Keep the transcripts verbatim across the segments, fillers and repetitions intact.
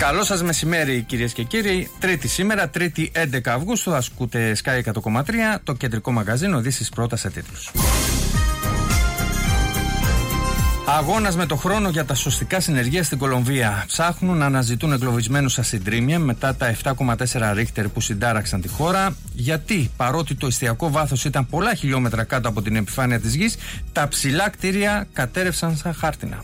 Καλό σας μεσημέρι, κυρίες και κύριοι. Τρίτη σήμερα, Τρίτη έντεκα Αυγούστου. Ασκούτε Sky εκατό κόμμα τρία, το κεντρικό μαγαζίνο. Ειδήσεις πρώτα σε τίτλους. Αγώνας με το χρόνο για τα σωστικά συνεργεία στην Κολομβία. Ψάχνουν να αναζητούν εγκλωβισμένους στα συντρίμμια μετά τα επτά κόμμα τέσσερα ρίχτερ που συντάραξαν τη χώρα. Γιατί, παρότι το εστιακό βάθος ήταν πολλά χιλιόμετρα κάτω από την επιφάνεια της γης, τα ψηλά κτίρια κατέρευσαν σαν χάρτινα.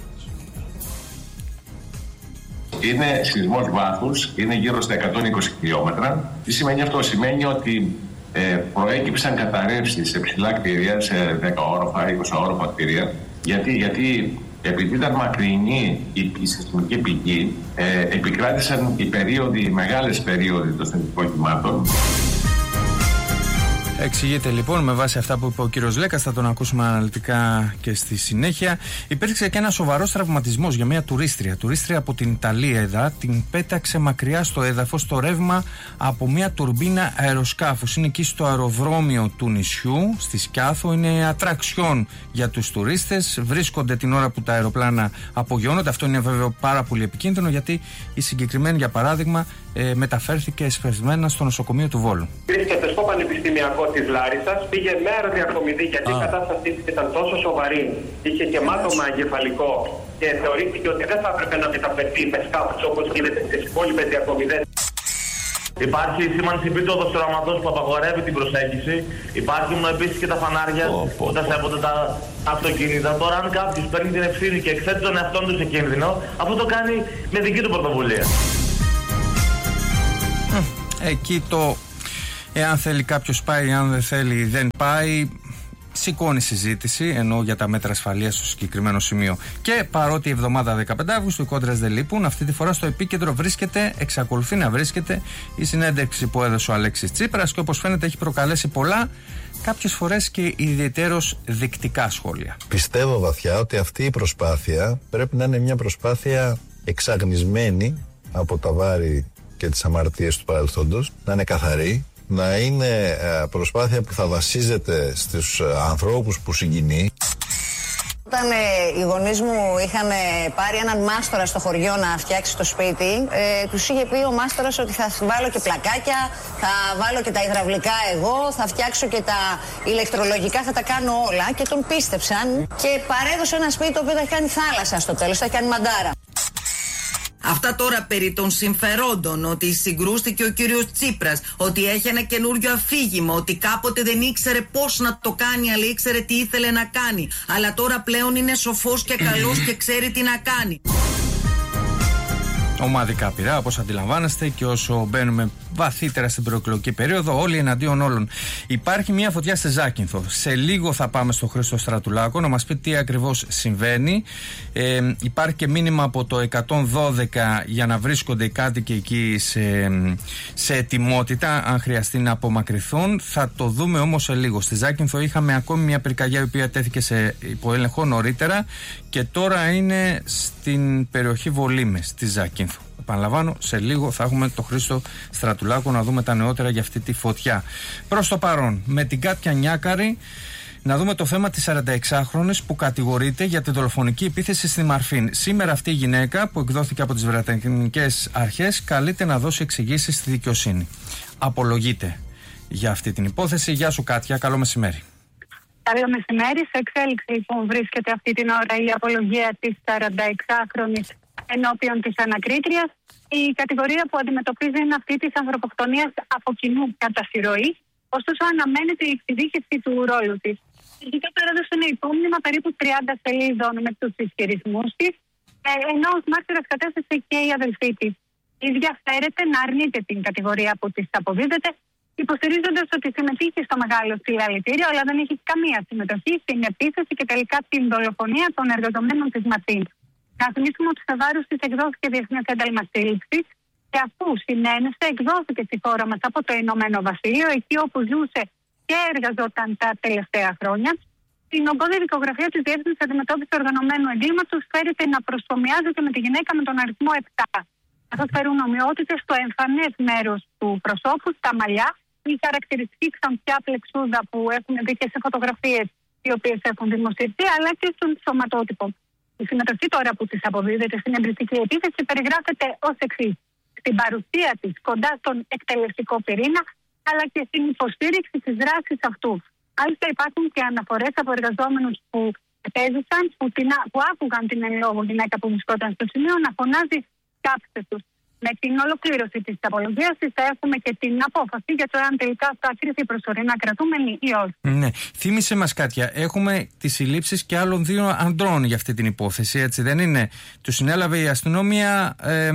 Είναι σεισμός βάθους, είναι γύρω στα εκατόν είκοσι χιλιόμετρα. Τι σημαίνει αυτό? Σημαίνει ότι ε, προέκυψαν καταρρεύσεις σε ψηλά κτίρια, σε δέκα όροφα, είκοσι όροφα κτίρια. Γιατί, γιατί επειδή ήταν μακρινή η, η σεισμική πηγή, ε, επικράτησαν οι περίοδοι, οι μεγάλες περίοδοι των σεισμικών κυμάτων. Εξηγείται λοιπόν με βάση αυτά που είπε ο κύριος Λέκας, θα τον ακούσουμε αναλυτικά και στη συνέχεια. Υπήρξε και ένα σοβαρός τραυματισμός για μια τουρίστρια. Τουρίστρια από την Ιταλία, εδώ, την πέταξε μακριά στο έδαφος το ρεύμα από μια τουρμπίνα αεροσκάφους. Είναι εκεί στο αεροδρόμιο του νησιού, στη Σκιάθο. Είναι ατραξιόν για τους τουρίστες. Βρίσκονται την ώρα που τα αεροπλάνα απογειώνονται. Αυτό είναι βέβαια πάρα πολύ επικίνδυνο, γιατί η συγκεκριμένη, για παράδειγμα, ε, μεταφέρθηκε εσπευσμένα στο νοσοκομείο του Βόλου. Βρίσκεται στο Πανεπιστημιακό της Λάρισσας, πήγε με αεροδιακομιδή γιατί oh. η κατάστασή της ήταν τόσο σοβαρή, είχε και μάτωμα εγκεφαλικό και θεωρήθηκε ότι δεν θα έπρεπε να μεταφερθεί με σκάφους όπως γίνεται στις υπόλοιπες διακομιδές. Υπάρχει η σήμανση επίπεδο οραματός που απαγορεύει την προσέγγιση. Υπάρχουν επίσης και τα φανάρια oh, που τα σέβονται τα αυτοκίνητα. Τώρα, αν κάποιος παίρνει την ευθύνη και εκθέτει τον εαυτό του σε κίνδυνο, αυτό το κάνει με δική του πρωτοβουλία. Εκεί το εάν θέλει κάποιος πάει, αν δεν θέλει δεν πάει, σηκώνει συζήτηση, ενώ για τα μέτρα ασφαλείας στο συγκεκριμένο σημείο. Και παρότι η εβδομάδα δεκαπέντε Αυγούστου οι κόντρες δεν λείπουν, αυτή τη φορά στο επίκεντρο βρίσκεται, εξακολουθεί να βρίσκεται η συνέντευξη που έδωσε ο Αλέξης Τσίπρας και όπως φαίνεται έχει προκαλέσει πολλά, κάποιες φορές και ιδιαιτέρως δεικτικά σχόλια. Πιστεύω βαθιά ότι αυτή η προσπάθεια πρέπει να είναι μια προσπάθεια εξαγνισμένη από τα βάρη και τις αμαρτίες του παρελθόντος, να είναι καθαρή, να είναι προσπάθεια που θα βασίζεται στους ανθρώπους που συγκινεί. Όταν ε, οι γονείς μου είχαν ε, πάρει έναν μάστορα στο χωριό να φτιάξει το σπίτι, ε, τους είχε πει ο μάστορας ότι θα βάλω και πλακάκια, θα βάλω και τα υδραυλικά εγώ, θα φτιάξω και τα ηλεκτρολογικά, θα τα κάνω όλα, και τον πίστεψαν και παρέδωσε ένα σπίτι το οποίο θα έχει κάνει θάλασσα στο τέλος, θα έχει κάνει μαντάρα. Αυτά τώρα περί των συμφερόντων, ότι συγκρούστηκε ο κύριος Τσίπρας, ότι έχει ένα καινούριο αφήγημα, ότι κάποτε δεν ήξερε πώς να το κάνει, αλλά ήξερε τι ήθελε να κάνει. Αλλά τώρα πλέον είναι σοφός και καλός και ξέρει τι να κάνει. Ομαδικά πειρά, όπως αντιλαμβάνεστε, και όσο μπαίνουμε βαθύτερα στην προεκλογική περίοδο, όλοι εναντίον όλων. Υπάρχει μια φωτιά στη Ζάκυνθο. Σε λίγο θα πάμε στο Χρήστο Στρατουλάκο να μας πει τι ακριβώς συμβαίνει. Ε, υπάρχει και μήνυμα από το εκατόν δώδεκα για να βρίσκονται οι κάτοικοι εκεί σε, σε ετοιμότητα, αν χρειαστεί να απομακρυνθούν. Θα το δούμε όμως σε λίγο. Στη Ζάκυνθο είχαμε ακόμη μια πυρκαγιά η οποία τέθηκε σε υποέλεγχο νωρίτερα και τώρα είναι στην περιοχή Βολήμες, στη Ζάκυνθο. Επαναλαμβάνω, σε λίγο θα έχουμε το Χρήστο Στρατουλάκο να δούμε τα νεότερα για αυτή τη φωτιά. Προς το παρόν, με την Κάτια Νιάκαρη, να δούμε το θέμα της σαρανταεξάχρονης που κατηγορείται για τη δολοφονική επίθεση στη Μαρφίν. Σήμερα αυτή η γυναίκα, που εκδόθηκε από τις βρετανικές αρχές, καλείται να δώσει εξηγήσεις στη δικαιοσύνη. Απολογείται για αυτή την υπόθεση. Γεια σου Κάτια, καλό μεσημέρι. Καλό μεσημέρι. Σε εξέλιξη λοιπόν βρίσκεται αυτή την ώρα η απολογία της σαρανταεξάχρονης ενώπιον της ανακρίτριας. Η κατηγορία που αντιμετωπίζει είναι αυτή της ανθρωποκτονίας από κοινού κατά συρροή, ωστόσο αναμένεται η εξειδίκευση του ρόλου της. Η γυναίκα έδωσε ένα υπόμνημα περίπου τριάντα σελίδων με τους ισχυρισμούς της, ενώ ως μάρτυρας κατέθεσε και η αδελφή της. Η ίδια φέρεται να αρνείται την κατηγορία που της αποδίδεται, υποστηρίζοντας ότι συμμετείχε στο μεγάλο συλλαλητήριο, αλλά δεν έχει καμία συμμετοχή στην επίθεση και τελικά την δολοφονία των εργαζομένων της Μαρφίν. Να θυμίσουμε ότι στο βάρος της εκδόθηκε διεθνές ένταλμα σύλληψης και αφού συνένεσε, εκδόθηκε στη χώρα μας από το Ηνωμένο Βασίλειο, εκεί όπου ζούσε και εργαζόταν τα τελευταία χρόνια. Στην ογκώδη δικογραφία της Διεύθυνσης Αντιμετώπισης Οργανωμένου Εγκλήματος φέρεται να προσωμιάζεται με τη γυναίκα με τον αριθμό επτά. Καθώς φέρουν ομοιότητες στο εμφανές μέρος του προσώπου, στα μαλλιά, η χαρακτηριστική ξανθιά πλεξούδα που έχουν δει και σε φωτογραφίες οι οποίες έχουν δημοσιευθεί, αλλά και στον σωματότυπο. Η συμμετοχή τώρα που της αποδίδεται στην εμπριστική επίθεση περιγράφεται ως εξής: στην παρουσία της κοντά στον εκτελεστικό πυρήνα, αλλά και στην υποστήριξη της δράσης αυτού. Άλλωστε, υπάρχουν και αναφορές από εργαζόμενους που επέζησαν, που, την, που άκουγαν την εν λόγω γυναίκα που βρισκόταν στο σημείο να φωνάζει κάψτε τους. Με την ολοκλήρωση της απολογίας της θα έχουμε και την απόφαση για το αν τελικά θα κριθεί προσωρινά κρατούμενη ή όχι. Ναι. Θύμισε μας, Κάτια, έχουμε τις συλλήψεις και άλλων δύο ανδρών για αυτή την υπόθεση, έτσι δεν είναι? Τους συνέλαβε η αστυνομία ε,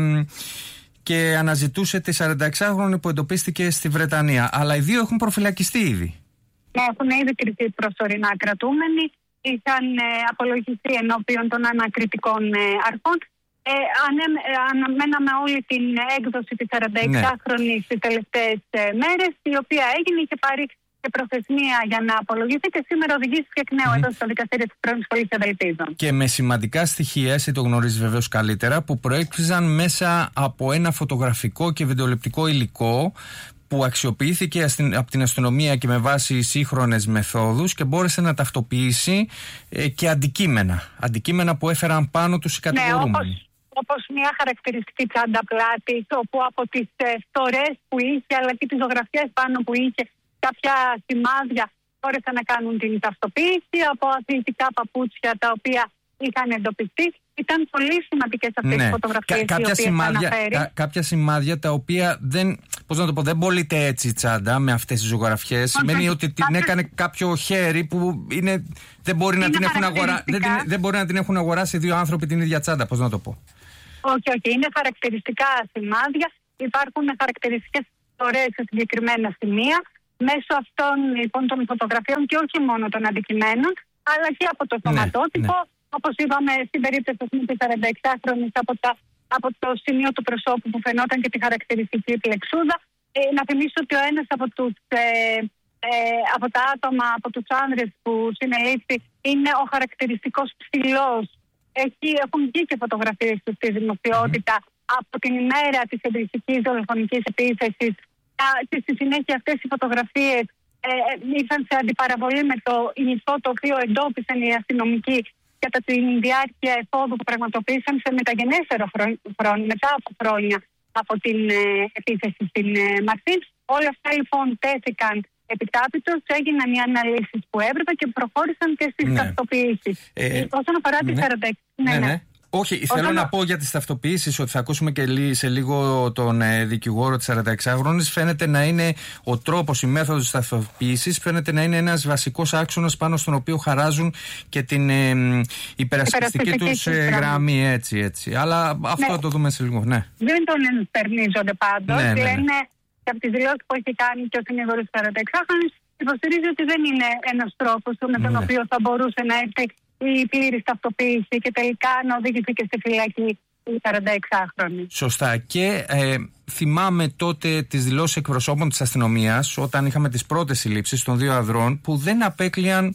και αναζητούσε τη σαρανταεξάχρονη που εντοπίστηκε στη Βρετανία. Αλλά οι δύο έχουν προφυλακιστεί ήδη. Ναι, έχουν ήδη κριθεί προσωρινά κρατούμενοι. Είχαν ε, απολογηθεί ενώπιον των ανακριτικών ε, αρχών. Ε, ανε, ε, αναμέναμε όλη την έκδοση της σαρανταεξάχρονης ναι. τις τελευταίες ε, μέρες, η οποία έγινε, είχε πάρει και προθεσμία για να απολογηθεί και σήμερα οδηγήθηκε εκ νέου mm. εδώ στο δικαστήριο της πρώην σχολής Ευελπίδων. Και με σημαντικά στοιχεία, εσύ το γνωρίζεις βεβαίως καλύτερα, που προέκυψαν μέσα από ένα φωτογραφικό και βιντεοληπτικό υλικό που αξιοποιήθηκε από την αστυνομία και με βάση σύγχρονες μεθόδους και μπόρεσε να ταυτοποιήσει ε, και αντικείμενα. Αντικείμενα που έφεραν πάνω τους οι κατηγορούμενοι. Ναι, όπως μια χαρακτηριστική τσάντα πλάτης, όπου από τις ε, φθορές που είχε, αλλά και τις ζωγραφιές πάνω που είχε, κάποια σημάδια μπόρεσαν να κάνουν την ταυτοποίηση, από αθλητικά παπούτσια τα οποία είχαν εντοπιστεί. Ήταν πολύ σημαντικές αυτές ναι. οι φωτογραφίες. Κα, κάποια, σημάδια, κα, κάποια σημάδια τα οποία δεν, πώς να το πω, δεν πωλείται έτσι η τσάντα με αυτές τις ζωγραφιές. Σημαίνει ότι την κάποια... έκανε κάποιο χέρι που είναι, δεν, μπορεί να την έχουν αγορά, δεν, δεν μπορεί να την έχουν αγοράσει δύο άνθρωποι την ίδια τσάντα. Πώς να το πω. Όχι, όχι. Είναι χαρακτηριστικά σημάδια. Υπάρχουν χαρακτηριστικές φορές σε συγκεκριμένα σημεία. Μέσω αυτών λοιπόν των φωτογραφιών και όχι μόνο των αντικειμένων, αλλά και από το σωματότυπο. Ναι, ναι. Όπως είπαμε στην περίπτωση της σαρανταεξάχρονης από, από το σημείο του προσώπου που φαινόταν και τη χαρακτηριστική πλεξούδα. Ε, να θυμίσω ότι ο ένας από, τους, ε, ε, από τα άτομα, από τους άνδρες που συνελήφθη είναι ο χαρακτηριστικός ψηλός. Έχει, έχουν βγει και φωτογραφίες του στη δημοσιότητα mm. από την ημέρα της εμπριστικής δολοφονικής επίθεσης και στη συνέχεια αυτές οι φωτογραφίες ε, ήρθαν σε αντιπαραβολή με το υλικό το οποίο εντόπισαν οι αστυνομικοί κατά τη διάρκεια εφόδου που πραγματοποίησαν σε μεταγενέστερο χρόνο, μετά από χρόνια από την ε, επίθεση στην ε, Μαρσίν. Όλα αυτά λοιπόν τέθηκαν επιτάπητος, έγιναν οι αναλύσεις που έπρεπε και προχώρησαν και στις ναι. ταυτοποιήσεις. Ε, Όσον αφορά ναι. τη σαρανταεξ... ναι, ναι. ναι. Όχι, Όταν... θέλω να πω για τις ταυτοποιήσεις ότι θα ακούσουμε και σε λίγο τον ε, δικηγόρο της σαρανταεξάχρονης. Φαίνεται να είναι ο τρόπος, η μέθοδος της ταυτοποίησης, φαίνεται να είναι ένας βασικός άξονας πάνω στον οποίο χαράζουν και την ε, υπερασπιστική τους ε, γραμμή. Έτσι, έτσι. Αλλά αυτό ναι. θα το δούμε σε λίγο. Ναι. Δεν τον ενστερνίζονται πάντως. Ναι, ναι, ναι. Λένε και από τις δηλώσεις που έχει κάνει και ο συνήγορος της σαρανταεξάχρονης, υποστηρίζει ότι δεν είναι ένας τρόπος με τον ναι. οποίο θα μπορούσε να έρθει η πλήρης ταυτοποίηση και τελικά να οδηγηθεί και στη φυλακή η σαρανταεξάχρονη. Σωστά. Και ε, θυμάμαι τότε τις δηλώσεις εκπροσώπων της αστυνομίας όταν είχαμε τις πρώτες συλλήψεις των δύο ανδρών που δεν απέκλειαν,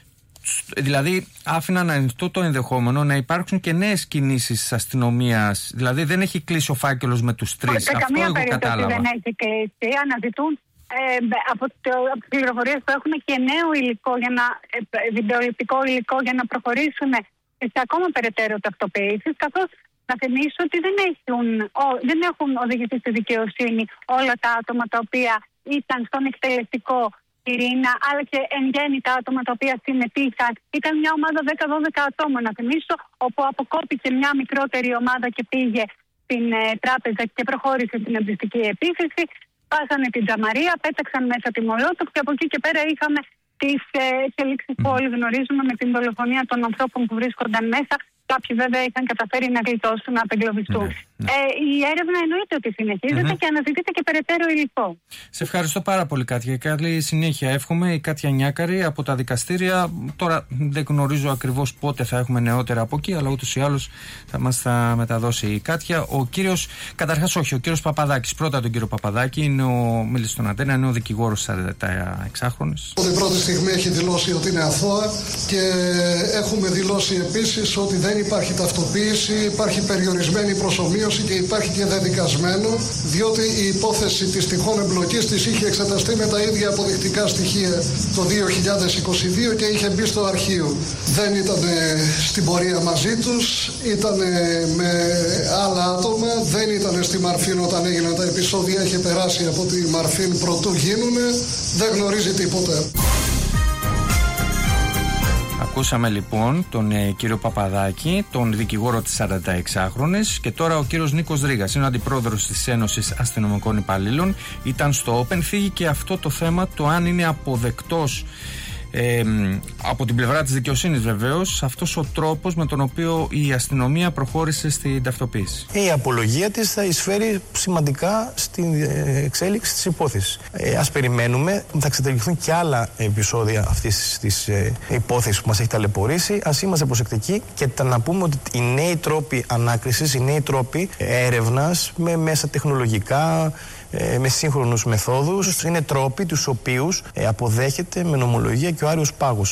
δηλαδή άφηναν ανοιχτό το ενδεχόμενο να υπάρξουν και νέες κινήσεις της αστυνομίας. Δηλαδή δεν έχει κλείσει ο φάκελος με τους τρεις. Σε Αυτό εγώ κατάλαβα. Δεν έχει κλείσει. Αναζητούν Ε, από, το, από τις πληροφορίες που έχουμε και νέο υλικό, για να, ε, βιντεοληπτικό υλικό για να προχωρήσουν σε ακόμα περαιτέρω ταυτοποίησεις, καθώς να θυμίσω ότι δεν έχουν, ο, δεν έχουν οδηγηθεί στη δικαιοσύνη όλα τα άτομα τα οποία ήταν στον εκτελεστικό πυρήνα, αλλά και εν γέννη τα άτομα τα οποία συμμετείχαν. Ήταν μια ομάδα δέκα δώδεκα ατόμων, να θυμίσω, όπου αποκόπηκε μια μικρότερη ομάδα και πήγε στην ε, τράπεζα και προχώρησε στην εμπριστική επίθεση. Πάσανε την τζαμαρία, πέταξαν μέσα τη μολότοφ και από εκεί και πέρα είχαμε τις ε, εξελίξεις που όλοι γνωρίζουμε με την δολοφονία των ανθρώπων που βρίσκονταν μέσα. Κάποιοι βέβαια είχαν καταφέρει να γλιτώσουν, να απεγκλωβιστούν. Ναι, ναι. Ε, η έρευνα εννοείται ότι συνεχίζεται mm-hmm. και αναζητείται και περαιτέρω υλικό. Σε ευχαριστώ πάρα πολύ, Κάτια. Καλή συνέχεια εύχομαι. Η Κάτια Νιάκαρη από τα δικαστήρια. Τώρα δεν γνωρίζω ακριβώς πότε θα έχουμε νεότερα από εκεί, αλλά ούτως ή άλλως θα μας τα μεταδώσει η Κάτια. Ο κύριος, καταρχάς όχι, ο κύριος Παπαδάκης. Πρώτα τον κύριο Παπαδάκη, είναι ο, μίλησε στον Αντένα, είναι ο δικηγόρος της σαρανταεξάχρονης. Από την πρώτη στιγμή έχει δηλώσει ότι είναι αθώα και έχουμε δηλώσει επίσης ότι δεν δεν υπάρχει ταυτοποίηση, υπάρχει περιορισμένη προσομοίωση και υπάρχει και δεδικασμένο, διότι η υπόθεση της τυχόν εμπλοκής της είχε εξεταστεί με τα ίδια αποδεικτικά στοιχεία το δύο χιλιάδες είκοσι δύο και είχε μπει στο αρχείο. Δεν ήταν στην πορεία μαζί τους, ήταν με άλλα άτομα, δεν ήταν στη Μαρφίν όταν έγιναν τα επεισόδια, είχε περάσει από τη Μαρφίν προτού γίνουνε, δεν γνωρίζει τίποτα. Ακούσαμε λοιπόν τον ε, κύριο Παπαδάκη, τον δικηγόρο της σαρανταεξάχρονης, και τώρα ο κύριος Νίκος Δρίγας, είναι ο αντιπρόεδρος της Ένωσης Αστυνομικών Υπαλλήλων, ήταν στο Open, θίγει και αυτό το θέμα, το αν είναι αποδεκτός Ε, από την πλευρά της δικαιοσύνης βεβαίως αυτός ο τρόπος με τον οποίο η αστυνομία προχώρησε στην ταυτοποίηση. Η απολογία της θα εισφέρει σημαντικά στην εξέλιξη της υπόθεσης. Ε, ας περιμένουμε, θα εξετελιχθούν και άλλα επεισόδια αυτής της ε, υπόθεσης που μας έχει ταλαιπωρήσει. Ας είμαστε προσεκτικοί και να πούμε ότι οι νέοι τρόποι ανάκρισης, οι νέοι τρόποι έρευνας με μέσα τεχνολογικά, με σύγχρονους μεθόδους, είναι τρόποι τους οποίους αποδέχεται με νομολογία και ο Άριος Πάγος.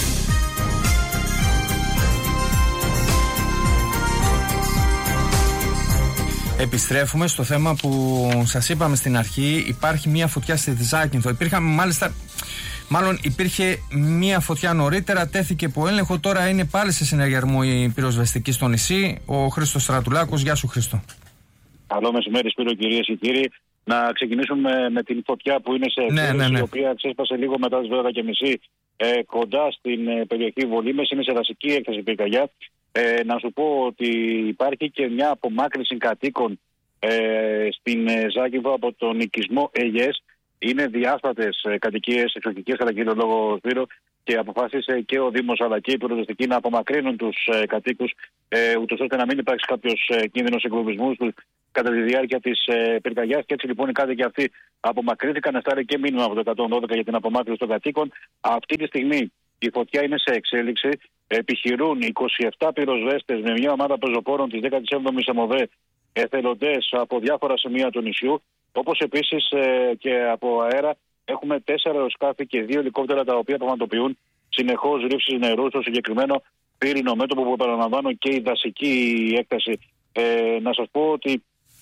Επιστρέφουμε στο θέμα που σας είπαμε στην αρχή. Υπάρχει μια φωτιά στη Ζάκυνθο. Υπήρχαν μάλιστα... Μάλλον υπήρχε μία φωτιά νωρίτερα, τέθηκε υπό έλεγχο. Τώρα είναι πάλι σε συνεργασμό η πυροσβεστική στο νησί. Ο Χρήστος Στρατουλάκος. Γεια σου, Χρήστο. Καλό μεσημέρι, Σπύρο, κυρίες και κύριοι. Να ξεκινήσουμε με την φωτιά που είναι σε ναι, ναι, ναι. η οποία ξέσπασε λίγο μετά τις δώδεκα και μισή ε, κοντά στην ε, περιοχή Βολήμες. Είναι σε δασική έκταση πυρκαγιά. Ε, να σου πω ότι υπάρχει και μια απομάκρυνση κατοίκων ε, στην ε, Ζάκυνθο από τον οικισμό Αιγές. Είναι διάστατες ε, κατοικίες, εξωτικές κατά κύριο λόγο, Σπύρο, και αποφάσισε και ο Δήμος αλλά και η πυροσβεστική να απομακρύνουν τους ε, κατοίκους, ε, ούτως ώστε να μην υπάρξει κάποιος ε, κίνδυνος εγκλωβισμού τους κατά τη διάρκεια της ε, πυρκαγιάς. Και έτσι λοιπόν οι κάτοικοι αυτοί απομακρύνθηκαν. Εστάλει και μήνυμα από το εκατόν δώδεκα για την απομάκρυνση των κατοίκων. Αυτή τη στιγμή η φωτιά είναι σε εξέλιξη. Επιχειρούν είκοσι επτά πυροσβέστες με μια ομάδα πεζοπόρων της δέκατη έβδομης ΕΜΟΒΕ, εθελοντές από διάφορα σημεία του νησιού. Όπως επίσης ε, και από αέρα έχουμε τέσσερα αεροσκάφη και δύο ελικόπτερα τα οποία πραγματοποιούν συνεχώς ρήψεις νερού στο συγκεκριμένο πύρινο μέτωπο που επαναλαμβάνω και η δασική έκταση. Ε, να σας πω ότι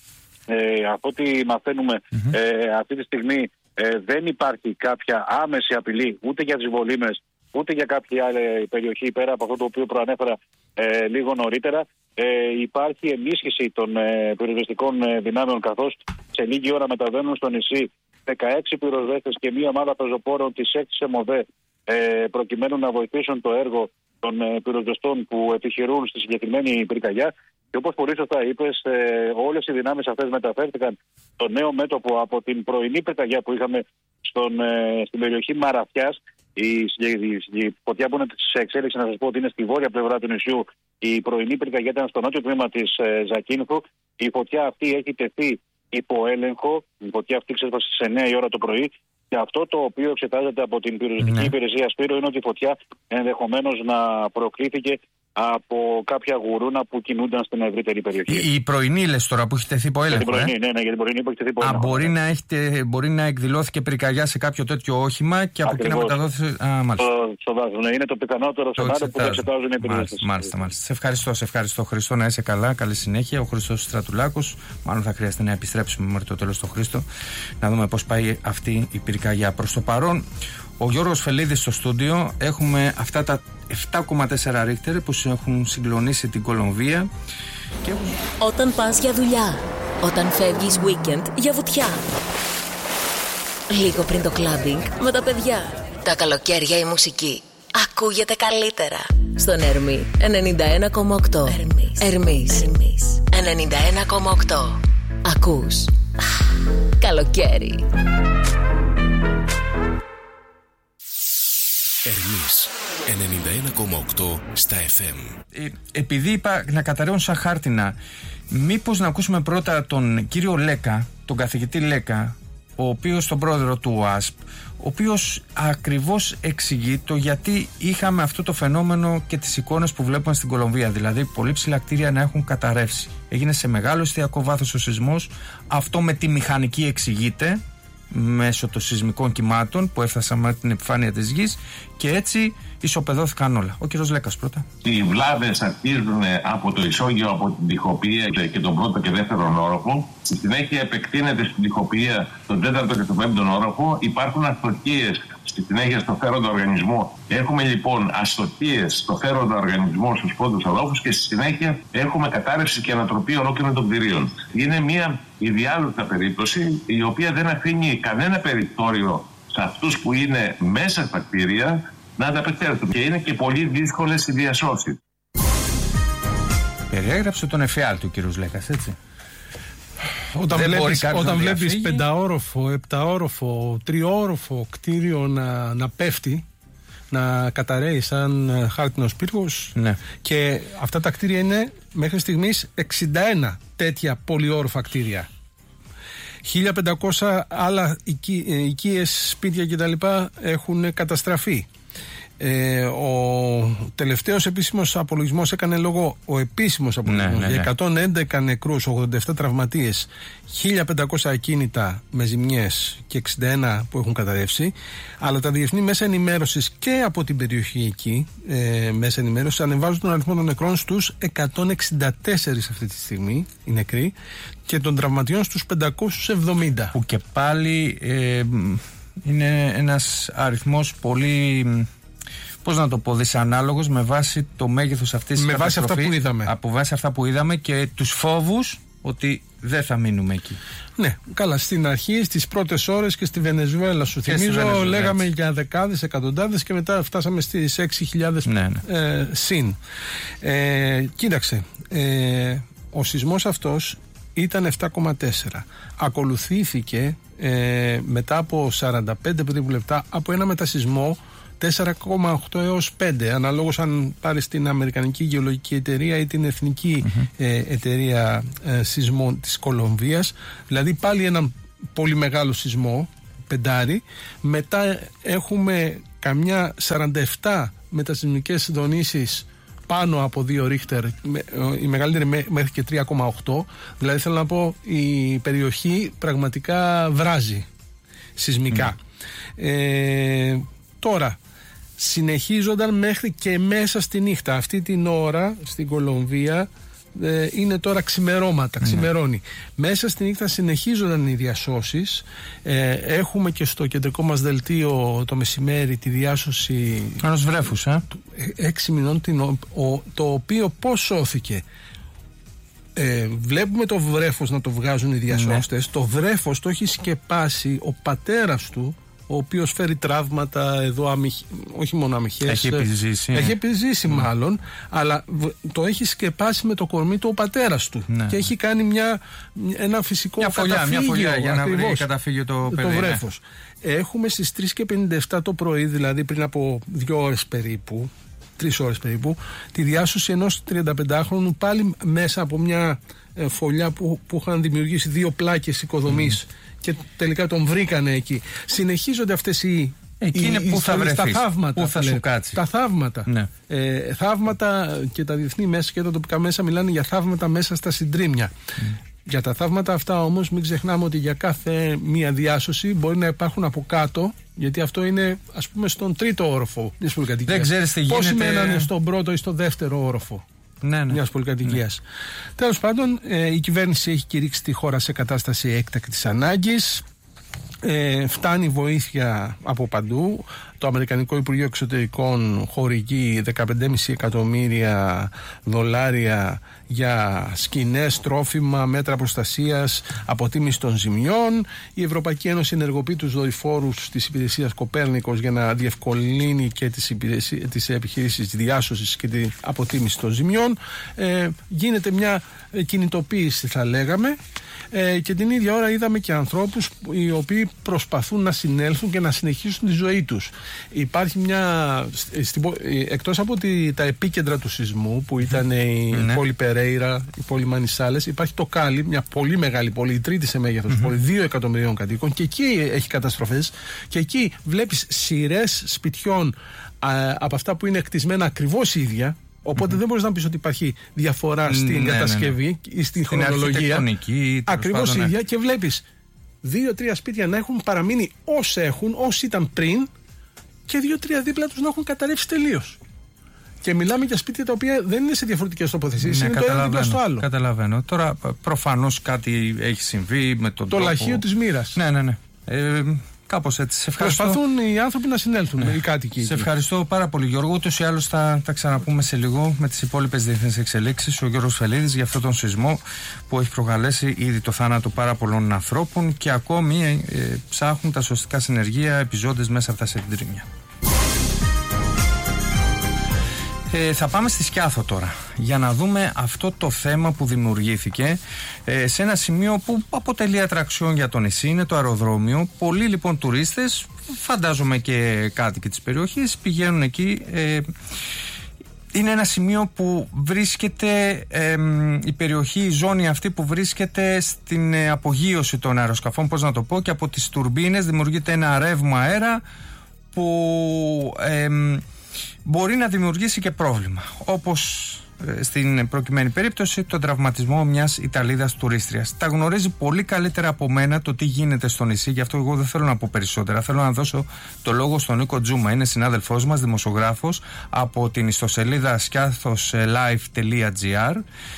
ε, από ό,τι μαθαίνουμε mm-hmm. ε, αυτή τη στιγμή ε, δεν υπάρχει κάποια άμεση απειλή ούτε για τις Βολήμες ούτε για κάποια άλλη περιοχή πέρα από αυτό το οποίο προανέφερα ε, λίγο νωρίτερα. Ε, υπάρχει ενίσχυση των ε, πυροσβεστικών ε, δυνάμεων, καθώς σε λίγη ώρα μεταβαίνουν στο νησί δεκαέξι πυροσβέστες και μία ομάδα πεζοπόρων της έκτης ΕΜΟΒΕ ε, προκειμένου να βοηθήσουν το έργο των ε, πυροσβεστών που επιχειρούν στη συγκεκριμένη πυρκαγιά. Και όπως πολύ σωστά είπες, ε, όλες οι δυνάμεις αυτές μεταφέρθηκαν στο νέο μέτωπο από την πρωινή πυρκαγιά που είχαμε στον, ε, στην περιοχή Μαραθιάς. Η, η, η φωτιά που είναι σε εξέλιξη, να σας πω ότι είναι στη βόρεια πλευρά του νησιού. Η πρωινή πυρκαγιά ήταν στο νότιο τμήμα της ε, Ζακύνθου. Η φωτιά αυτή έχει τεθεί υπό έλεγχο. Η φωτιά αυτή ξέσπασε στις εννιά η ώρα το πρωί. Και αυτό το οποίο εξετάζεται από την πυροσβεστική ναι. υπηρεσία, Σπύρο, είναι ότι η φωτιά ενδεχομένως να προκλήθηκε από κάποια γουρούνα που κινούνταν στην ευρύτερη περιοχή. Η πρωινή, λες τώρα, που έχει τεθεί υπό έλεγχο. Για την πρωινή, ε? ναι, ναι, για την πρωινή που έχει τεθεί υπό έλεγχο. Μπορεί, να έχετε, μπορεί να εκδηλώθηκε πυρκαγιά σε κάποιο τέτοιο όχημα και από εκεί να μεταδόθηκε. Α, μάλιστα. Στο δάσο, ναι, είναι το πιθανότερο σενάριο που εξετάζουν οι πυροσβέστες. Μάλιστα, μάλιστα. Σε ευχαριστώ, σε ευχαριστώ, Χρήστο. Να είσαι καλά, καλή συνέχεια. Ο Χρήστος Στρατουλάκος. Μάλλον θα χρειαστεί να επιστρέψουμε μέχρι το τέλος στο Χρήστο, να δούμε πώς πάει αυτή η πυρκαγιά. Προς το παρόν, ο Γιώργος Φελίδης στο στούντιο. Έχουμε αυτά τα επτά κόμμα τέσσερα ρίχτερ που έχουν συγκλονίσει την Κολομβία. Και... Όταν πας για δουλειά, όταν φεύγεις weekend για βουτιά, λίγο πριν το κλαμπινγκ με τα παιδιά, τα καλοκαίρια η μουσική ακούγεται καλύτερα στον Ερμή ενενήντα ένα κόμμα οκτώ. Ερμής, Ερμής. Ερμής. ενενήντα ένα κόμμα οκτώ. Ακούς καλοκαίρι. Ερμής ενενήντα ένα κόμμα οκτώ στα εφ εμ. Ε, επειδή είπα να καταραίουν σαν χάρτινα, μήπως να ακούσουμε πρώτα τον κύριο Λέκα, τον καθηγητή Λέκα, ο οποίος, τον πρόεδρο του ΟΑΣΠ, ο οποίος ακριβώς εξηγεί το γιατί είχαμε αυτό το φαινόμενο και τις εικόνες που βλέπουμε στην Κολομβία. Δηλαδή, πολύ ψηλά κτίρια να έχουν καταρρεύσει. Έγινε σε μεγάλο εστιακό βάθος ο σεισμός. Αυτό με τη μηχανική εξηγείται. μέσω των σεισμικών κυμάτων που έφτασαν με την επιφάνεια της γης και έτσι ισοπεδώθηκαν όλα. Ο κύριος Λέκας πρώτα. Οι βλάβες αρχίζουν από το ισόγειο, από την τοιχοποιία και τον πρώτο και δεύτερο όροφο. Στη συνέχεια επεκτείνεται στην τοιχοποιία τον τέταρτο και τον πέμπτο όροφο. Υπάρχουν αστοχίες στη συνέχεια στο φέροντα οργανισμό. Έχουμε λοιπόν αστοχίες στο φέροντα οργανισμό στους πρώτους ορόφους και στη συνέχεια έχουμε κατάρρευση και ανατροπή ολόκληρων των κτηρίων. Είναι μια ιδιάζουσα περίπτωση η οποία δεν αφήνει κανένα περιθώριο σε αυτούς που είναι μέσα στα κτίρια να ανταπεξέλθουν και είναι και πολύ δύσκολες οι διασώσεις. Περιέγραψε τον εφιάλτη ο κύριος Λέκας, έτσι. Όταν βλέπεις, όταν βλέπεις πενταόροφο, επταόροφο, τριόροφο κτίριο να, να πέφτει, να καταραίει σαν χάρτινος πύργος, ναι. Και αυτά τα κτίρια είναι μέχρι στιγμής εξήντα ένα τέτοια πολυόροφα κτίρια. χίλια πεντακόσια άλλα οικί, οικίες, σπίτια κτλ. Έχουν καταστραφεί. Ε, ο τελευταίος επίσημος απολογισμός έκανε λόγο, ο επίσημος απολογισμός, ναι, ναι, ναι. για εκατόν έντεκα νεκρούς, ογδόντα επτά τραυματίες, χίλια πεντακόσια ακίνητα με ζημιές και εξήντα ένα που έχουν καταρρεύσει. Αλλά τα διεθνή μέσα ενημέρωσης και από την περιοχή εκεί, ε, μέσα ενημέρωσης, ανεβάζουν τον αριθμό των νεκρών στους εκατόν εξήντα τέσσερα αυτή τη στιγμή, οι νεκροί, και των τραυματιών στους πεντακόσιους εβδομήντα. Που και πάλι ε, είναι ένας αριθμός πολύ... πώς να το πω, δυσανάλογος με βάση το μέγεθος αυτής της καταστροφής, βάση αυτά που είδαμε. Από βάση αυτά που είδαμε και τους φόβους ότι δεν θα μείνουμε εκεί. Ναι, καλά, στην αρχή, στις πρώτες ώρες και στη Βενεζουέλα, σου και θυμίζω, Βενεζουέλα, λέγαμε έτσι. Για δεκάδες, εκατοντάδες και μετά φτάσαμε στις έξι χιλιάδες ναι, ναι. Ε, συν. Ε, κοίταξε, ε, ο σεισμός αυτός ήταν επτά κόμμα τέσσερα. Ακολουθήθηκε ε, μετά από σαράντα πέντε περίπου λεπτά από ένα μετασεισμό τέσσερα κόμμα οκτώ έως πέντε, αναλόγως αν πάρεις την Αμερικανική Γεωλογική Εταιρεία ή την Εθνική mm-hmm. ε, Εταιρεία ε, Σεισμών της Κολομβίας. Δηλαδή πάλι έναν πολύ μεγάλο σεισμό, πεντάρι. Μετά έχουμε καμιά σαράντα επτά μετασεισμικές δονήσεις πάνω από δύο Ρίχτερ, η μεγαλύτερη μέχρι και τρία κόμμα οκτώ. Δηλαδή θέλω να πω, η περιοχή πραγματικά βράζει σεισμικά. Mm. Ε, τώρα συνεχίζονταν μέχρι και μέσα στη νύχτα. Αυτή την ώρα στην Κολομβία ε, είναι τώρα ξημερώματα, ξημερώνει. Mm. Μέσα στη νύχτα συνεχίζονταν οι διασώσεις. Ε, έχουμε και στο κεντρικό μας δελτίο το μεσημέρι τη διάσωση ενός βρέφους, ε? έξι μηνών, την, ο, ο, το οποίο πώς σώθηκε. Ε, βλέπουμε το βρέφος να το βγάζουν οι διασώστες. Mm. Το βρέφος το έχει σκεπάσει ο πατέρας του, ο οποίος φέρει τραύματα εδώ, αμυχ... όχι μόνο αμυχές. Έχει επιζήσει. Έχει επιζήσει mm. μάλλον, αλλά το έχει σκεπάσει με το κορμί του ο πατέρας του. Ναι. Και έχει κάνει μια, ένα φυσικό μια φωλιά, καταφύγιο. Μια φωλιά για ακριβώς, να βρει καταφύγιο το παιδί. Το βρέφος. Ναι. Έχουμε στις τρεις και πενήντα επτά το πρωί, δηλαδή πριν από δύο ώρες περίπου, τρεις ώρες περίπου, τη διάσωση ενός τριανταπεντάχρονου πάλι μέσα από μια ε, φωλιά που, που είχαν δημιουργήσει δύο πλάκες οικοδομής. Mm. Και τελικά τον βρήκανε εκεί. Συνεχίζονται αυτές οι. Εκεί είναι που θα βρεθείς, τα θαύματα. Που θα σου κάτσει. Τα θαύματα. Ναι. Ε, θαύματα και τα διεθνή μέσα και τα τοπικά μέσα μιλάνε για θαύματα μέσα στα συντρίμμια. Mm. Για τα θαύματα αυτά όμως μην ξεχνάμε ότι για κάθε μία διάσωση μπορεί να υπάρχουν από κάτω, γιατί αυτό είναι ας πούμε στον τρίτο όροφο της πολυκατοικίας. Δεν ξέρεις τι γίνεται. Πώς μένανε στον πρώτο ή στον δεύτερο όροφο. Ναι, ναι. Μιας πολυκατοικίας. Ναι. Τέλος πάντων, ε, η κυβέρνηση έχει κηρύξει τη χώρα σε κατάσταση έκτακτης ανάγκης. Ε, φτάνει βοήθεια από παντού. Το Αμερικανικό Υπουργείο Εξωτερικών χορηγεί δεκαπέντε κόμμα πέντε εκατομμύρια δολάρια για σκηνές, τρόφιμα, μέτρα προστασίας, αποτίμηση των ζημιών. Η Ευρωπαϊκή Ένωση ενεργοποιεί τους δορυφόρους της υπηρεσίας Κοπέρνικος για να διευκολύνει και τις, τις επιχειρήσεις διάσωσης και την αποτίμηση των ζημιών. Ε, γίνεται μια κινητοποίηση, θα λέγαμε. Ε, και την ίδια ώρα είδαμε και ανθρώπους οι οποίοι προσπαθούν να συνέλθουν και να συνεχίσουν τη ζωή τους. Υπάρχει μια, εκτός από τη, τα επίκεντρα του σεισμού που ήταν η ναι. πόλη Περέιρα, η πόλη Μανισάλες, υπάρχει το Κάλι, μια πολύ μεγάλη πόλη, η τρίτη σε μέγεθος mm-hmm. πόλη, δύο εκατομμυρίων κατοίκων, και εκεί έχει καταστροφές και εκεί βλέπεις σειρές σπιτιών α, από αυτά που είναι κτισμένα ακριβώς ίδια. Οπότε mm-hmm. δεν μπορείς να πεις ότι υπάρχει διαφορά στην ναι, κατασκευή ναι, ναι. ή στην χρονολογία. Ακριβώς ίδια, και βλέπεις δύο-τρία σπίτια να έχουν παραμείνει όσοι έχουν, όσοι ήταν πριν, και δύο-τρία δίπλα τους να έχουν καταρρεύσει τελείως. Και μιλάμε για σπίτια τα οποία δεν είναι σε διαφορετικές τοποθεσίες, ναι, είναι το ένα δίπλα στο άλλο. Καταλαβαίνω. Τώρα προφανώς κάτι έχει συμβεί με τον το τρόπο... λαχείο της μοίρας. Ναι, ναι, ναι. Ε, κάπως έτσι. Σε ευχαριστώ. Προσπαθούν οι άνθρωποι να συνέλθουν, ναι, οι κάτοικοι. Σε ευχαριστώ πάρα πολύ, Γιώργο. Ούτως ή άλλως θα τα ξαναπούμε σε λίγο με τις υπόλοιπες διεθνείς εξελίξεις. Ο Γιώργος Φελίδης για αυτόν τον σεισμό που έχει προκαλέσει ήδη το θάνατο πάρα πολλών ανθρώπων και ακόμη ε, ψάχνουν τα σωστικά συνεργεία επιζώντες μέσα από τα συντρίμμια. Ε, θα πάμε στη Σκιάθο τώρα για να δούμε αυτό το θέμα που δημιουργήθηκε ε, σε ένα σημείο που αποτελεί ατραξιόν για το νησί, είναι το αεροδρόμιο. Πολλοί λοιπόν τουρίστες, φαντάζομαι και κάτοικοι της περιοχής, πηγαίνουν εκεί. Ε, είναι ένα σημείο που βρίσκεται ε, η περιοχή, η ζώνη αυτή που βρίσκεται στην ε, απογείωση των αεροσκαφών, πώς να το πω, και από τις τουρμπίνες δημιουργείται ένα ρεύμα αέρα που... Ε, μπορεί να δημιουργήσει και πρόβλημα, όπως ε, στην προκειμένη περίπτωση τον τραυματισμό μιας Ιταλίδας τουρίστριας. Τα γνωρίζει πολύ καλύτερα από μένα το τι γίνεται στο νησί, γι' αυτό εγώ δεν θέλω να πω περισσότερα. Θέλω να δώσω το λόγο στον Νίκο Τζούμα, είναι συνάδελφός μας, δημοσιογράφος από την ιστοσελίδα σκιάθος live τελεία gr,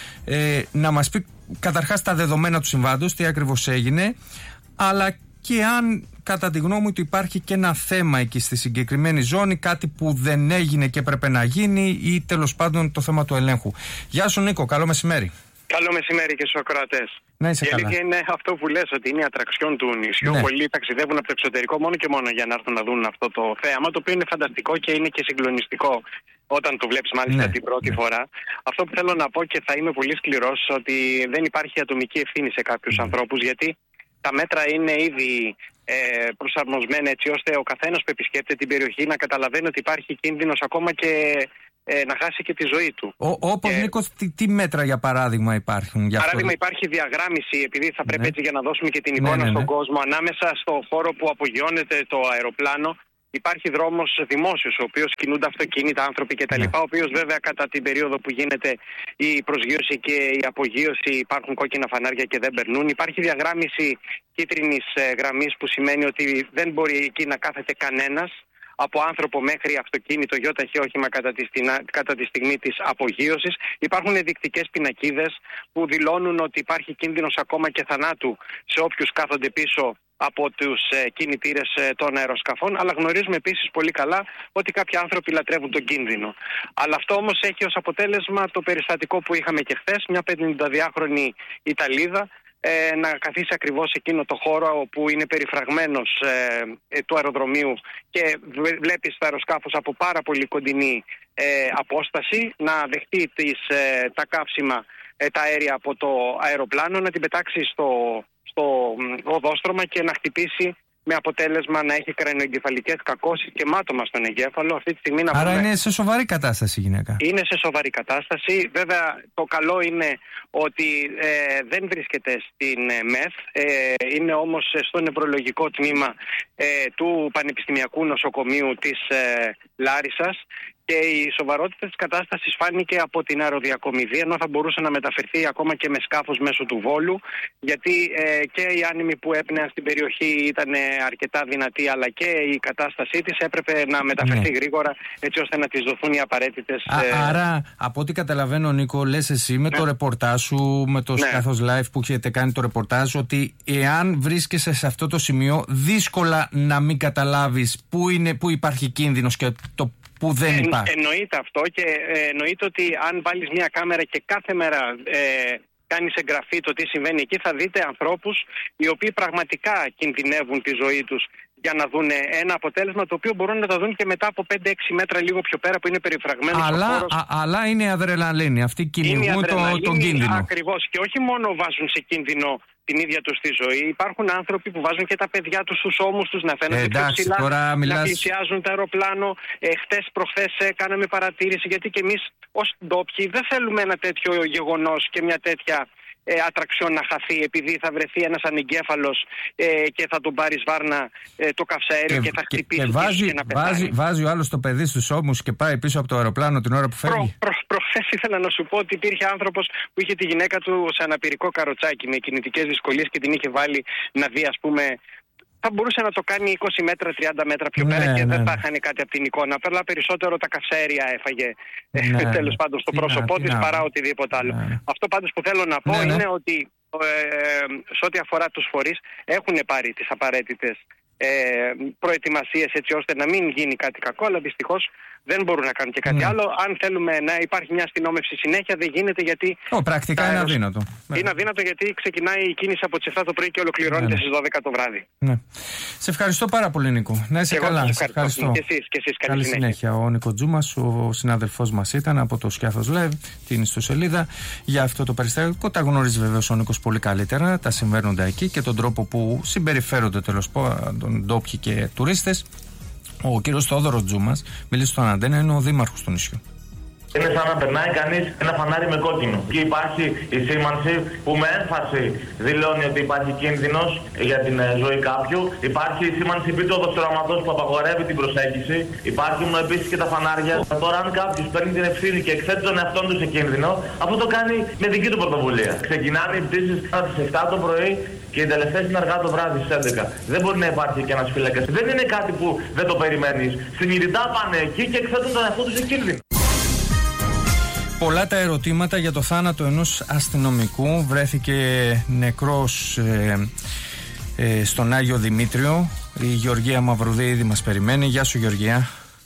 ε, να μας πει καταρχάς τα δεδομένα του συμβάντος, τι ακριβώς έγινε, αλλά και αν κατά τη γνώμη του υπάρχει και ένα θέμα εκεί στη συγκεκριμένη ζώνη, κάτι που δεν έγινε και έπρεπε να γίνει, ή τέλος πάντων το θέμα του ελέγχου. Γεια σου Νίκο, καλό μεσημέρι. Καλό μεσημέρι και στους ακροατές. Να είσαι η καλά. αλήθεια είναι αυτό που λες, ότι είναι η ατραξιόν του νησιού. Ναι. Πολλοί ταξιδεύουν από το εξωτερικό μόνο και μόνο για να έρθουν να δουν αυτό το θέαμα, το οποίο είναι φανταστικό και είναι και συγκλονιστικό όταν το βλέπεις μάλιστα ναι. την πρώτη ναι. φορά. Αυτό που θέλω να πω, και θα είμαι πολύ σκληρός, ότι δεν υπάρχει ατομική ευθύνη σε κάποιους mm. ανθρώπους, γιατί τα μέτρα είναι ήδη ε, προσαρμοσμένα έτσι ώστε ο καθένας που επισκέπτεται την περιοχή να καταλαβαίνει ότι υπάρχει κίνδυνος ακόμα και ε, να χάσει και τη ζωή του. Όπως και... Νίκο, τι, τι μέτρα για παράδειγμα υπάρχουν? Για παράδειγμα αυτό... υπάρχει διαγράμμιση, επειδή θα πρέπει ναι. έτσι για να δώσουμε και την εικόνα ναι, ναι, ναι. στον κόσμο, ανάμεσα στο χώρο που απογειώνεται το αεροπλάνο. Υπάρχει δρόμος δημόσιος, ο οποίος κινούνται αυτοκίνητα, άνθρωποι κτλ. Yeah. Ο οποίος βέβαια κατά την περίοδο που γίνεται η προσγείωση και η απογείωση υπάρχουν κόκκινα φανάρια και δεν περνούν. Υπάρχει διαγράμμιση κίτρινης γραμμής που σημαίνει ότι δεν μπορεί εκεί να κάθεται κανένας, από άνθρωπο μέχρι αυτοκίνητο, γιοταχή όχημα κατά τη, κατά τη στιγμή της απογείωσης. Υπάρχουν ενδεικτικές πινακίδες που δηλώνουν ότι υπάρχει κίνδυνος ακόμα και θανάτου σε όποιους κάθονται πίσω από τους ε, κινητήρες ε, των αεροσκαφών, αλλά γνωρίζουμε επίσης πολύ καλά ότι κάποιοι άνθρωποι λατρεύουν τον κίνδυνο. Αλλά αυτό όμως έχει ως αποτέλεσμα το περιστατικό που είχαμε και χθες, μια πενηνταδυάχρονη Ιταλίδα ε, να καθίσει ακριβώς εκείνο το χώρο όπου είναι περιφραγμένος ε, ε, του αεροδρομίου και βλέπεις το αεροσκάφος από πάρα πολύ κοντινή ε, απόσταση να δεχτεί τις, ε, τα καύσιμα, ε, τα αέρια από το αεροπλάνο, να την πετάξει στο στο οδόστρωμα και να χτυπήσει, με αποτέλεσμα να έχει κρανιοεγκεφαλικές κακώσεις και μάτωμα στον εγκέφαλο. Αυτή τη στιγμή να Άρα πούμε... είναι σε σοβαρή κατάσταση η γυναίκα. Είναι σε σοβαρή κατάσταση. Βέβαια το καλό είναι ότι ε, δεν βρίσκεται στην ε, ΜΕΘ. Ε, είναι όμως στο νευρολογικό τμήμα ε, του Πανεπιστημιακού Νοσοκομείου της ε, Λάρισσας. Και η σοβαρότητα της κατάστασης φάνηκε από την αεροδιακομιδή, ενώ θα μπορούσε να μεταφερθεί ακόμα και με σκάφος μέσω του Βόλου, γιατί ε, και οι άνεμοι που έπνεαν στην περιοχή ήταν αρκετά δυνατοί, αλλά και η κατάστασή της έπρεπε να μεταφερθεί ναι. γρήγορα, έτσι ώστε να της δοθούν οι απαραίτητες... Α, ε... Άρα, από ό,τι καταλαβαίνω, Νίκο, λες εσύ με ναι. το ρεπορτάζ σου, με το ναι. σκάφος live που έχετε κάνει το ρεπορτάζ, ότι εάν βρίσκεσαι σε αυτό το σημείο, δύσκολα να μην καταλάβεις πού, είναι, πού υπάρχει κίνδυνος και το που δεν υπάρχει. Ε, εννοείται αυτό και ε, εννοείται ότι αν βάλεις μια κάμερα και κάθε μέρα ε, κάνεις εγγραφή το τι συμβαίνει εκεί, θα δείτε ανθρώπους οι οποίοι πραγματικά κινδυνεύουν τη ζωή τους για να δουν ένα αποτέλεσμα το οποίο μπορούν να το δουν και μετά από πέντε έξι μέτρα λίγο πιο πέρα που είναι περιφραγμένος αλλά, ο χώρος. Α, αλλά είναι η αδρεναλίνη, αυτή κυνηγούν το, τον κίνδυνο. Ακριβώς, και όχι μόνο βάζουν σε κίνδυνο την ίδια τους τη ζωή. Υπάρχουν άνθρωποι που βάζουν και τα παιδιά τους στους ώμους τους να φαίνονται πιο ψηλά, να μιλάς... πλησιάζουν το αεροπλάνο. Ε, χτες προχθές ε, κάναμε παρατήρηση, γιατί και εμείς ως ντόπιοι δεν θέλουμε ένα τέτοιο γεγονός και μια τέτοια ε, ατραξιόν να χαθεί, επειδή θα βρεθεί ένας ανεγκέφαλος ε, και θα τον πάρει σβάρνα ε, το καυσαέριο και, και θα χτυπήσει και, και, βάζει, και να πεθάνει. Βάζει, βάζει ο άλλος το παιδί στους ώμους και πάει πίσω από το αεροπλάνο την ώρα που φεύγει. Προ, προ, προχθές ήθελα να σου πω ότι υπήρχε άνθρωπος που είχε τη γυναίκα του σε αναπηρικό καροτσάκι με κινητικές δυσκολίες και την είχε βάλει να δει, ας πούμε. Θα μπορούσε να το κάνει είκοσι μέτρα, τριάντα μέτρα πιο ναι, πέρα και ναι, δεν θα είχαν κάτι από την εικόνα. Αλλά περισσότερο τα καυσαέρια έφαγε ναι, τέλος πάντων στο πρόσωπό της παρά οτιδήποτε άλλο. Ναι. Αυτό πάντως που θέλω να πω ναι, είναι ναι. ότι ε, σε ό,τι αφορά τους φορείς έχουν πάρει τις απαραίτητες ε, προετοιμασίες έτσι ώστε να μην γίνει κάτι κακό, αλλά δυστυχώς δεν μπορούν να κάνουν και κάτι ναι. άλλο. Αν θέλουμε να υπάρχει μια αστυνόμευση συνέχεια, δεν γίνεται γιατί. Oh, πρακτικά είναι αδύνατο. Είναι αδύνατο γιατί ξεκινάει η κίνηση από τις επτά το πρωί και ολοκληρώνεται ναι, ναι. στις δώδεκα το βράδυ. Ναι. Σε ευχαριστώ πάρα πολύ, Νίκο. Να είσαι καλά. Σε ευχαριστώ. Και εσείς, και εσείς, καλή, καλή συνέχεια. συνέχεια. Ο Νίκο Τζούμας, ο συνάδελφός μας ήταν από το Σκιάθος Live, την ιστοσελίδα για αυτό το περιστατικό. Τα γνωρίζει βεβαίως ο Νίκος πολύ καλύτερα, τα συμβαίνοντα εκεί και τον τρόπο που συμπεριφέρονται τέλος πάντων ντόπιοι και τουρίστες. Ο κύριος Θόδωρος Τζούμας, μίλησε στον Αντένα, είναι ο δήμαρχος του νησιού. Είναι σαν να περνάει κανείς ένα φανάρι με κόκκινο. Και υπάρχει η σήμανση που με έμφαση δηλώνει ότι υπάρχει κίνδυνος για την ζωή κάποιου. Υπάρχει η σήμανση επίτοδος του οραματός που απαγορεύει την προσέγγιση. Υπάρχουν επίσης και τα φανάρια. Τώρα, αν κάποιος παίρνει την ευθύνη και εκθέτει τον εαυτόν του σε κίνδυνο, αυτό το κάνει με δική του πρωτοβουλία. Ξεκινάνε οι πτήσεις στις επτά το πρωί και οι τελευταίες είναι αργά το βράδυ στις έντεκα. Δεν μπορεί να υπάρχει και ένας φύλακας. Δεν είναι κάτι που δεν το περιμένεις. Συνειδητά πάνε εκεί και εκθέτουν τον εαυτό του σε κίνδυνο. Πολλά τα ερωτήματα για το θάνατο ενός αστυνομικού. Βρέθηκε νεκρός ε, ε, στον Άγιο Δημήτριο. Η Γεωργία Μαυρουδή ήδη μας περιμένει. Γεια σου, Γεωργία.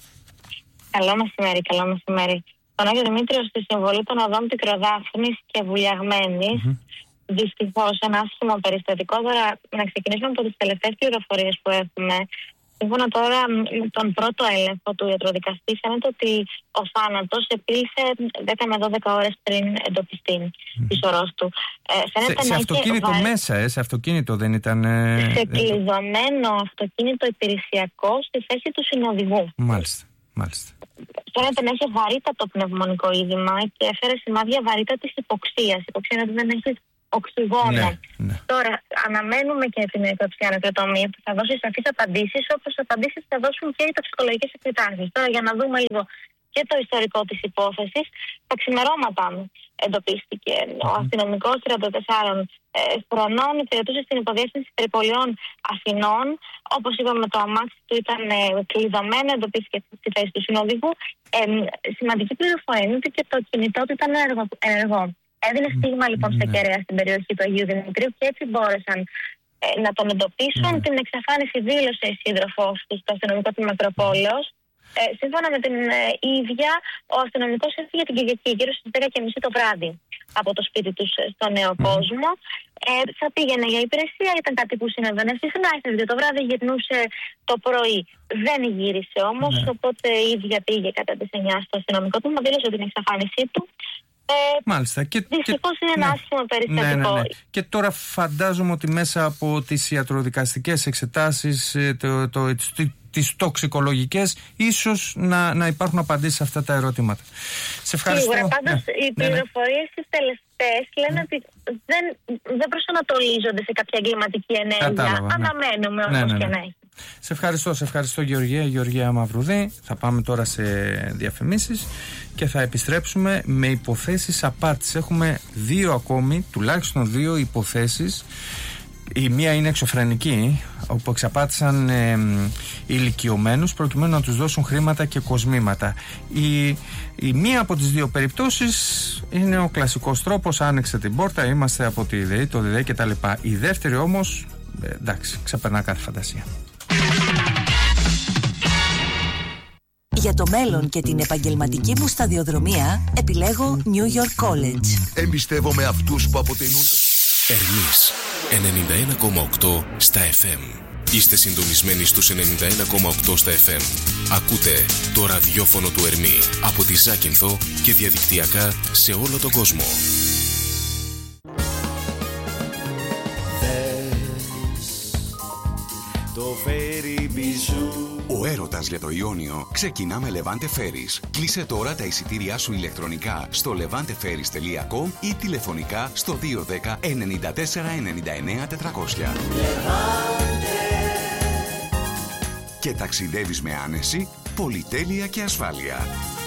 Καλό μεσημέρι, καλό μεσημέρι. Στον Άγιο Δημήτριο στη συμβολή των οδών Πικροδάφνης και Βουλιαγμένης. Mm-hmm. Δυστυχώς ένα άσχημο περιστατικό. Τώρα να ξεκινήσουμε από τις τελευταίες πληροφορίες που έχουμε. Σύμφωνα τώρα με τον πρώτο έλεγχο του ιατροδικαστή, φαίνεται ότι ο θάνατος επήλθε δέκα με δώδεκα ώρες πριν εντοπιστεί mm. της ορός του. Ε, σε σε αυτοκίνητο βα... μέσα, ε, σε αυτοκίνητο δεν ήταν... Ε... Σε κλειδωμένο αυτοκίνητο υπηρεσιακό στη θέση του συνοδηγού. Μάλιστα, μάλιστα. Φαίνεται να έχει βαρύτατο πνευμονικό είδημα και έφερε σημάδια βαρύτατης υποξίας. Υποξία είναι ότι δεν έχει οξυγόνο. Ναι, ναι. Τώρα, αναμένουμε και την νεκροψία νεκροτομία που θα δώσει σαφείς απαντήσεις, όπως απαντήσεις θα δώσουν και οι τοξικολογικές εξετάσεις. Τώρα, για να δούμε λίγο και το ιστορικό της υπόθεσης, τα ξημερώματα εντοπίστηκε. Ο αστυνομικός τριάντα τεσσάρων χρονών υπηρετούσε στην υποδιεύθυνση περιπολιών Αθηνών. Όπως είπαμε, το αμάξι του ήταν ε, κλειδωμένο, εντοπίστηκε στη θέση του συνοδηγού. Ε, σημαντική πληροφορία είναι ότι και το κινητό του ήταν ενεργό. Έδινε στίγμα λοιπόν στα κεραία στην περιοχή του Αγίου Δημητρίου και έτσι μπόρεσαν ε, να τον εντοπίσουν. Mm. Την εξαφάνιση δήλωσε η σύντροφός του στο αστυνομικό του Μετροπόλεως. Ε, σύμφωνα με την ε, ίδια, ο αστυνομικός έφυγε την Κυριακή γύρω στις δέκα και μισή το βράδυ από το σπίτι του στο Νέο mm. Κόσμο. Ε, θα πήγαινε για υπηρεσία, ήταν κάτι που συνέβαινε συχνά. Έφυγε το βράδυ, γυρνούσε το πρωί. Δεν γύρισε όμως, mm. οπότε η ίδια πήγε κατά τις εννιά στο αστυνομικό του, μα δήλωσε την εξαφάνισή του. Ε, Μάλιστα. Και, δυστυχώς και, είναι ένα ναι, άσχημο περιστατικό. Ναι, ναι, ναι. Και τώρα φαντάζομαι ότι μέσα από τις ιατροδικαστικές εξετάσεις, το, το, το, τις τοξικολογικές, ίσως να, να υπάρχουν απαντήσεις σε αυτά τα ερωτήματα. Σε ευχαριστώ. Σίγουρα, πάντως ναι, οι πληροφορίες ναι, ναι. τις τελευταίες λένε ότι δεν, δεν προσανατολίζονται σε κάποια εγκληματική ενέργεια. Κατάλαβα, ναι. Αναμένουμε όπως ναι, ναι, ναι. και να έχει. Σε ευχαριστώ, σε ευχαριστώ Γεωργία, Γεωργία Μαυρουδή. Θα πάμε τώρα σε διαφημίσεις και θα επιστρέψουμε με υποθέσεις απάτης. Έχουμε δύο ακόμη, τουλάχιστον δύο υποθέσεις. Η μία είναι εξωφρενική, όπου εξαπάτησαν ε, ηλικιωμένους προκειμένου να τους δώσουν χρήματα και κοσμήματα. Η, η μία από τις δύο περιπτώσεις είναι ο κλασικός τρόπος, άνοιξε την πόρτα, είμαστε από τη ΔΕΗ, το ΔΕΗ κτλ. Η δεύτερη όμως, ε, εντάξει, ξεπερνά κάθε φαντασία. Για το μέλλον και την επαγγελματική μου σταδιοδρομία επιλέγω New York College. Εμπιστεύομαι αυτούς που αποτελούν το... Ερμής ενενήντα ένα κόμμα οκτώ στα εφ εμ. Είστε συντονισμένοι στους ενενήντα ένα κόμμα οκτώ στα εφ εμ. Ακούτε το ραδιόφωνο του Ερμή από τη Ζάκυνθο και διαδικτυακά σε όλο τον κόσμο. Το φέρει μπιζού. Ο Ο έρωτας για το Ιόνιο ξεκινά με Levante Ferries. Κλείσε τώρα τα εισιτήριά σου ηλεκτρονικά στο levante ferries τελεία com ή τηλεφωνικά στο δύο ένα μηδέν εννιά τέσσερα εννιά εννιά τετρακόσια. Και ταξιδεύεις με άνεση, πολυτέλεια και ασφάλεια.